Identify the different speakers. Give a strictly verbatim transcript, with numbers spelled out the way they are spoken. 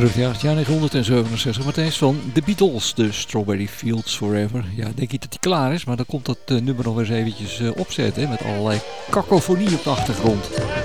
Speaker 1: Terug naar het jaar negentien Matthijs van The Beatles, de Strawberry Fields Forever. Ja, denk ik dat hij klaar is, maar dan komt dat uh, nummer nog eens eventjes uh, opzetten, hè, met allerlei kakofonie op de achtergrond.